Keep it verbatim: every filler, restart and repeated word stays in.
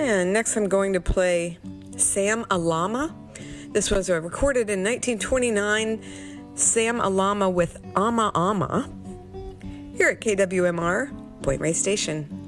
And next I'm going to play Sam Alama. This was uh, recorded in nineteen twenty-nine. Sam Alama with Ama Ama here at K W M R, Point Reyes Station.